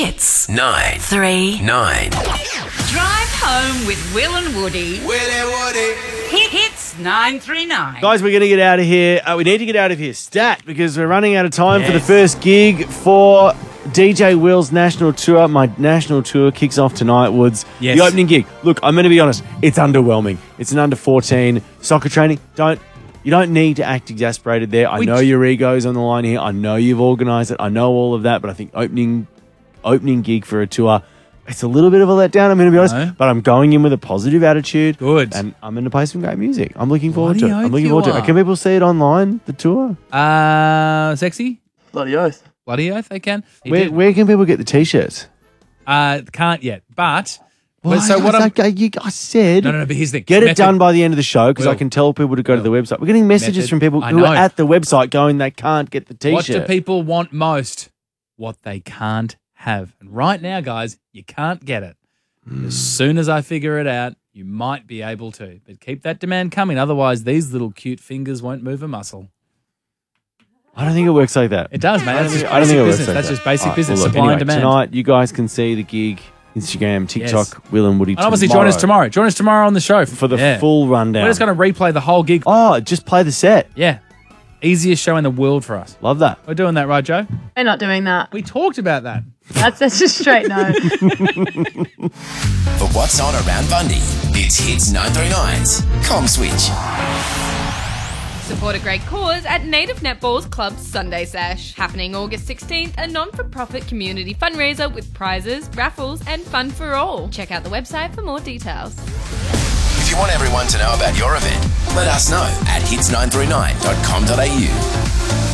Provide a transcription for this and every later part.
Hits 939. Drive home with Will and Woody. Hits 939. Guys, we're going to get out of here. We need to get out of here stat because we're running out of time for the first gig for DJ Will's national tour. My national tour kicks off tonight, Woods. Yes. The opening gig. Look, I'm going to be honest. It's underwhelming. It's an under 14 soccer training. You don't need to act exasperated there. I know your ego's on the line here. I know you've organised it. I know all of that, but I think opening gig for a tour, it's a little bit of a letdown, I'm going to be honest, but I'm going in with a positive attitude. Good. And I'm going to play some great music. I'm looking forward to it. Bloody I'm looking oath forward to you it. Can people see it online, the tour? Sexy? Bloody oath. Bloody oath, they can. Where can people get the T-shirts? Can't yet, but... Why? So what I said... No, but here's the... Get it done by the end of the show because I can tell people to go to the website. We're getting messages from people who are at the website going they can't get the T-shirt. What do people want most? What they can't have. And right now, guys, you can't get it. As soon as I figure it out, you might be able to. But keep that demand coming. Otherwise, these little cute fingers won't move a muscle. I don't think it works like that. It does, man. I don't think it works like that. That's just basic business, well, look, supply and demand. Tonight, you guys can see the gig, Instagram, TikTok, Will and Woody. And obviously, join us tomorrow. Join us tomorrow on the show. For the full rundown. We're just going to replay the whole gig. Oh, just play the set. Yeah. Easiest show in the world for us. Love that. We're doing that, right, Joe? We're not doing that. We talked about that. That's just straight no. For what's on around Bundy, it's Hits 939's Com Switch. Support a great cause at Native Netball's Club Sunday Sesh. Happening August 16th, a non-for-profit community fundraiser with prizes, raffles and fun for all. Check out the website for more details. If you want everyone to know about your event, let us know at hits939.com.au.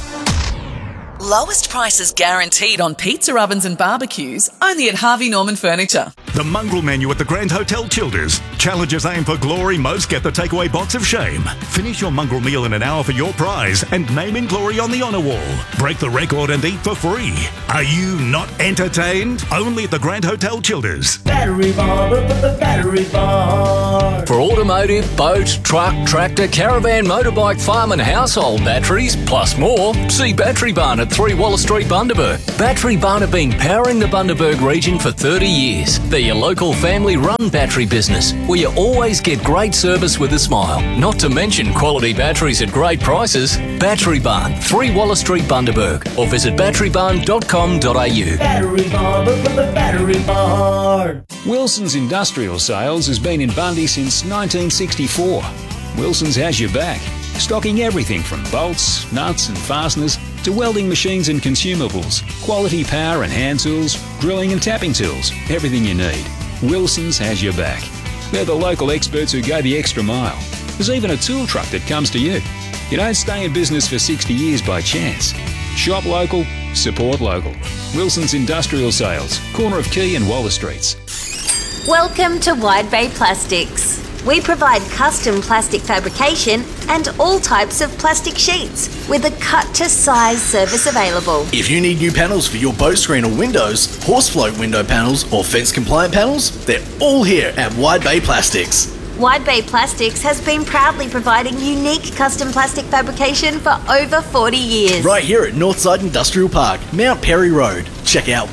Lowest prices guaranteed on pizza ovens and barbecues, only at Harvey Norman Furniture. The mongrel menu at the Grand Hotel Childers. Challengers aim for glory, most get the takeaway box of shame. Finish your mongrel meal in an hour for your prize and name in glory on the honour wall. Break the record and eat for free. Are you not entertained? Only at the Grand Hotel Childers. Battery Barn, the Battery Barn. For automotive, boat, truck, tractor, caravan, motorbike, farm and household batteries, plus more, see Battery Barn at 3 Waller Street, Bundaberg. Battery Barn have been powering the Bundaberg region for 30 years. They're your local family-run battery business, where you always get great service with a smile. Not to mention quality batteries at great prices. Battery Barn, 3 Waller Street, Bundaberg, or visit batterybarn.com.au. Battery Barn, the Battery Barn. Wilson's Industrial Sales has been in Bundy since 1964. Wilson's has your back, stocking everything from bolts, nuts and fasteners to welding machines and consumables, quality power and hand tools, drilling and tapping tools, everything you need. Wilson's has your back. They're the local experts who go the extra mile. There's even a tool truck that comes to you. You don't stay in business for 60 years by chance. Shop local, support local. Wilson's Industrial Sales, corner of Quay and Waller Streets. Welcome to Wide Bay Plastics. We provide custom plastic fabrication and all types of plastic sheets with a cut-to-size service available. If you need new panels for your boat screen or windows, horse float window panels or fence-compliant panels, they're all here at Wide Bay Plastics. Wide Bay Plastics has been proudly providing unique custom plastic fabrication for over 40 years. Right here at Northside Industrial Park, Mount Perry Road. Check out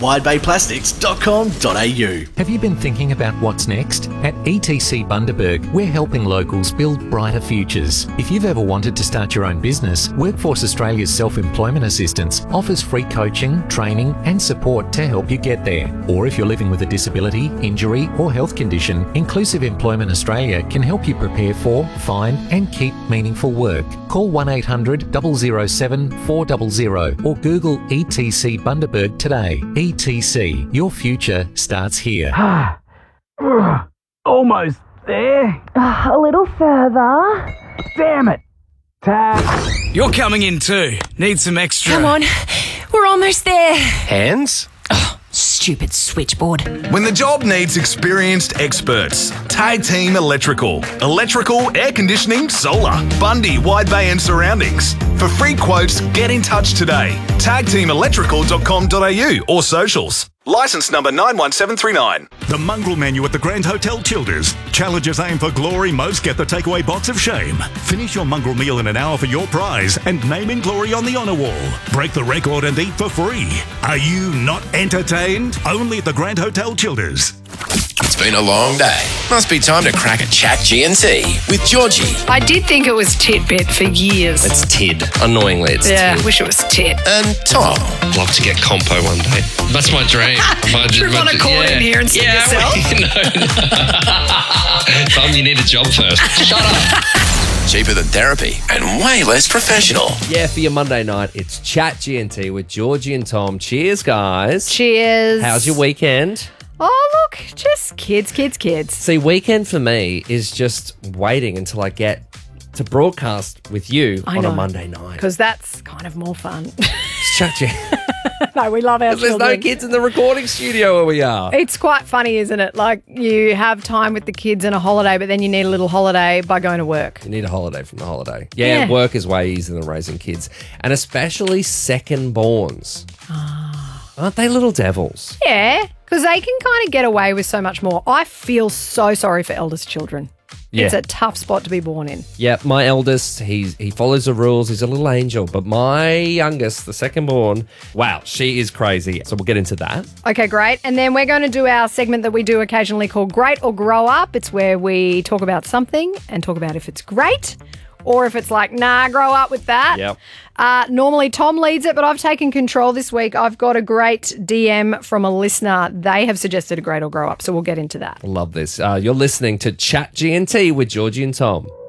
widebayplastics.com.au. Have you been thinking about what's next? At ETC Bundaberg, we're helping locals build brighter futures. If you've ever wanted to start your own business, Workforce Australia's Self-Employment Assistance offers free coaching, training and support to help you get there. Or if you're living with a disability, injury or health condition, Inclusive Employment Australia can help you prepare for, find and keep meaningful work. Call 1-800-007-400 or Google ETC Bundaberg today. ETC, your future starts here. Almost there. A little further. Damn it. Tap. You're coming in too. Need some extra. Come on. We're almost there. Hands? Oh, stupid switchboard. When the job needs experienced experts, Tag Team Electrical. Electrical, air conditioning, solar. Bundy, Wide Bay and surroundings. For free quotes, get in touch today. tagteamelectrical.com.au or socials. Licence number 91739. The mongrel menu at the Grand Hotel Childers. Challengers aim for glory, most get the takeaway box of shame. Finish your mongrel meal in an hour for your prize and name in glory on the honour wall. Break the record and eat for free. Are you not entertained? Only at the Grand Hotel Childers. It's been a long day. Must be time to crack a chat G&T with Georgie. I did think it was Titbit for years. It's Tid. Annoyingly, it's Tid. Wish it was Tit. And Tom. Love to get compo one day. That's my dream. Do you want to call in here and see yourself? Tom, you need a job first. Shut up. Cheaper than therapy and way less professional. Yeah, for your Monday night, it's Chat G&T with Georgie and Tom. Cheers, guys. Cheers. How's your weekend? Oh, look, just kids. See, weekend for me is just waiting until I get to broadcast with you on a Monday night. Because that's kind of more fun. Chat G. No, we love our children. There's no kids in the recording studio where we are. It's quite funny, isn't it? Like, you have time with the kids and a holiday, but then you need a little holiday by going to work. You need a holiday from the holiday. Yeah, work is way easier than raising kids. And especially second-borns. Aren't they little devils? Yeah, because they can kind of get away with so much more. I feel so sorry for eldest children. Yeah. It's a tough spot to be born in. Yeah, my eldest, he follows the rules. He's a little angel. But my youngest, the second born, wow, she is crazy. So we'll get into that. Okay, great. And then we're going to do our segment that we do occasionally called Great or Grow Up. It's where we talk about something and talk about if it's great or if it's like, nah, grow up with that. Yep. Normally Tom leads it, but I've taken control this week. I've got a great DM from a listener. They have suggested a great or grow up, so we'll get into that. I love this. You're listening to Chat G&T with Georgie and Tom.